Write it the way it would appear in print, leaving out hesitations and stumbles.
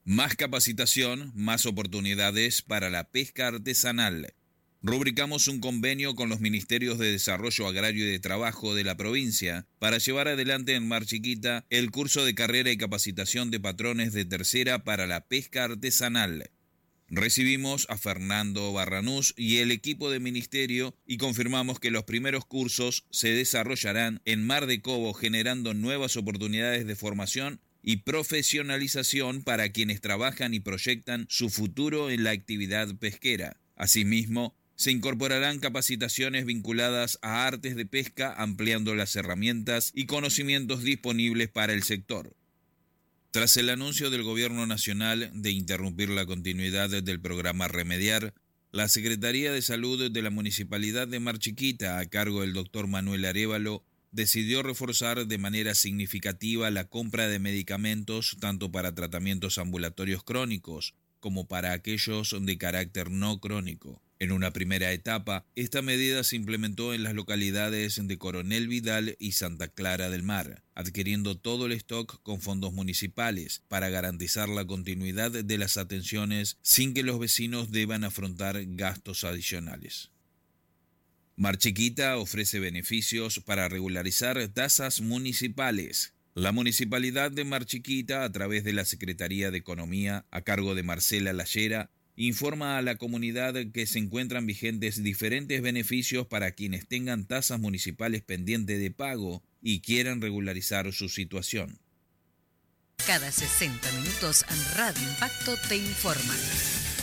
Más capacitación, más oportunidades para la pesca artesanal. Rubricamos un convenio con los Ministerios de Desarrollo Agrario y de Trabajo de la provincia para llevar adelante en Mar Chiquita el curso de carrera y capacitación de patrones de tercera para la pesca artesanal. Recibimos a Fernando Barranús y el equipo de ministerio y confirmamos que los primeros cursos se desarrollarán en Mar de Cobo, generando nuevas oportunidades de formación y profesionalización para quienes trabajan y proyectan su futuro en la actividad pesquera. Asimismo, se incorporarán capacitaciones vinculadas a artes de pesca, ampliando las herramientas y conocimientos disponibles para el sector. Tras el anuncio del Gobierno Nacional de interrumpir la continuidad del programa Remediar, la Secretaría de Salud de la Municipalidad de Mar Chiquita, a cargo del doctor Manuel Arévalo, decidió reforzar de manera significativa la compra de medicamentos tanto para tratamientos ambulatorios crónicos como para aquellos de carácter no crónico. En una primera etapa, esta medida se implementó en las localidades de Coronel Vidal y Santa Clara del Mar, adquiriendo todo el stock con fondos municipales para garantizar la continuidad de las atenciones sin que los vecinos deban afrontar gastos adicionales. Mar Chiquita ofrece beneficios para regularizar tasas municipales. La Municipalidad de Mar Chiquita, a través de la Secretaría de Economía, a cargo de Marcela Llayera, informa a la comunidad que se encuentran vigentes diferentes beneficios para quienes tengan tasas municipales pendientes de pago y quieran regularizar su situación. Cada 60 minutos, Radio Impacto te informa.